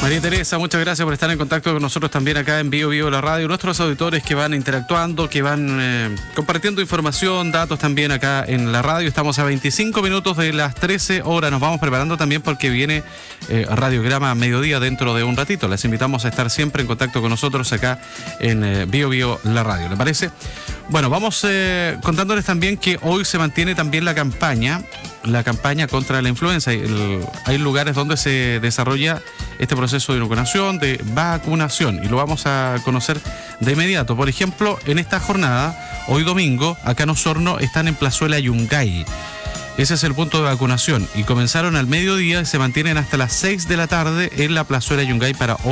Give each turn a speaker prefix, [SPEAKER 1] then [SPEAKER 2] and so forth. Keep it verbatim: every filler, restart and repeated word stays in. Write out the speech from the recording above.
[SPEAKER 1] María Teresa, muchas gracias por estar en contacto con nosotros también acá en Bio Bio la Radio. Nuestros auditores que van interactuando, que van eh, compartiendo información, datos también acá en la radio. Estamos a veinticinco minutos de las trece horas. Nos vamos preparando también porque viene eh, Radiograma a mediodía dentro de un ratito. Les invitamos a estar siempre en contacto con nosotros acá en eh, Bio Bio la Radio. ¿Le parece? Bueno, vamos eh, contándoles también que hoy se mantiene también la campaña, la campaña contra la influenza. El, hay lugares donde se desarrolla este proceso de vacunación, de vacunación, y lo vamos a conocer de inmediato. Por ejemplo, en esta jornada, hoy domingo, acá en Osorno, están en Plazuela Yungay. Ese es el punto de vacunación, y comenzaron al mediodía y se mantienen hasta las seis de la tarde en la Plazuela Yungay para